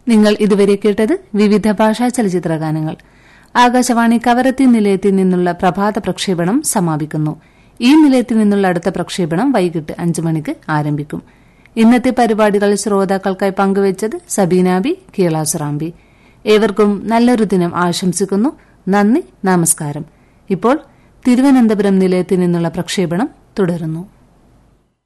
നിങ്ങൾ ഇതുവരെ കേട്ടത് വിവിധ ഭാഷാ ചലച്ചിത്ര ഗാനങ്ങൾ. ആകാശവാണി കവരത്തി നിലയത്തിൽ നിന്നുള്ള പ്രഭാത പ്രക്ഷേപണം സമാപിക്കുന്നു. ഈ നിലയത്തിൽ നിന്നുള്ള അടുത്ത പ്രക്ഷേപണം വൈകിട്ട് 5 മണിക്ക് ആരംഭിക്കും. ഇന്നത്തെ പരിപാടികൾ ശ്രോതാക്കൾക്കായി പങ്കുവച്ചത് സബീനാബി കീളാസുറാമ്പി. ഏവർക്കും നല്ലൊരു ദിനം ആശംസിക്കുന്നു. നന്ദി, നമസ്കാരം. ഇപ്പോൾ തിരുവനന്തപുരം നിലയത്തിൽ നിന്നുള്ള പ്രക്ഷേപണം തുടരുന്നു.